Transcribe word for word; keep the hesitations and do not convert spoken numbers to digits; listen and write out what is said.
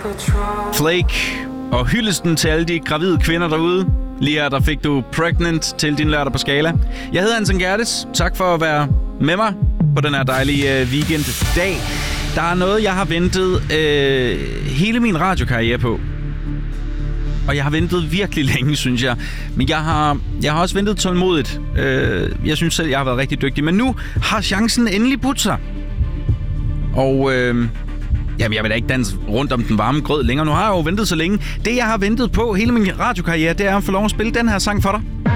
Flake og hyldesten til alle de gravide kvinder derude. Lige her, der fik du Pregnant til din lørdag på Skala. Jeg hedder Hansen Gerdes. Tak for at være med mig på den her dejlige øh, weekenddag. Der er noget, jeg har ventet øh, hele min radiokarriere på. Og jeg har ventet virkelig længe, synes jeg. Men jeg har, jeg har også ventet tålmodigt. Øh, jeg synes selv, jeg har været rigtig dygtig. Men nu har chancen endelig budt sig. Og øh, jamen, jeg vil da ikke danse rundt om den varme grød længere. Nu har jeg jo ventet så længe. Det, jeg har ventet på hele min radiokarriere, det er at få lov at spille den her sang for dig.